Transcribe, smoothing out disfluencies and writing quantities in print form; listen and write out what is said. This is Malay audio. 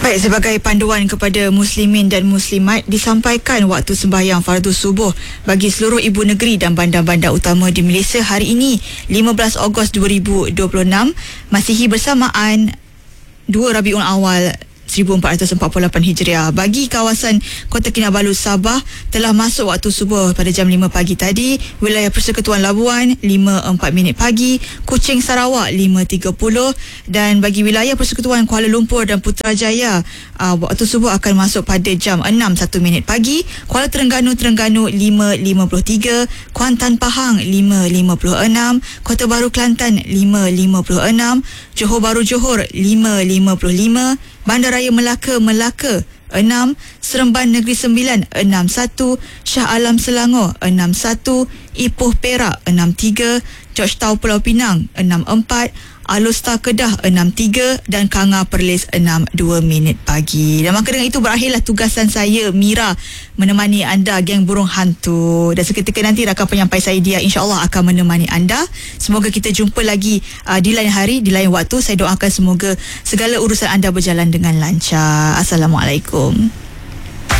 Baik, sebagai panduan kepada muslimin dan muslimat, disampaikan waktu sembahyang fardu subuh bagi seluruh ibu negeri dan bandar-bandar utama di Malaysia hari ini 15 Ogos 2026 Masihi bersamaan 2 Rabiul Awal 1448 Hijriah. Bagi kawasan Kota Kinabalu Sabah telah masuk waktu subuh pada jam 5 pagi tadi. Wilayah Persekutuan Labuan 5.4 pagi, Kuching Sarawak 5.30, dan bagi wilayah Persekutuan Kuala Lumpur dan Putrajaya waktu subuh akan masuk pada jam 6.1 pagi. Kuala Terengganu 5.53, Kuantan Pahang 5.56, Kota Baru Kelantan 5.56, Johor Bahru Johor 5.55, Bandaraya Melaka 6, Seremban Negeri Sembilan 61, Shah Alam Selangor 61, Ipoh Perak 63, Georgetown Pulau Pinang 64, Alor-Star Kedah 63 dan Kanga Perlis 6.2 pagi. Dan maka dengan itu berakhirlah tugasan saya, Mira, menemani anda geng burung hantu. Dan seketika nanti rakan penyampai saya Dia insya-Allah akan menemani anda. Semoga kita jumpa lagi di lain hari, di lain waktu. Saya doakan semoga segala urusan anda berjalan dengan lancar. Assalamualaikum.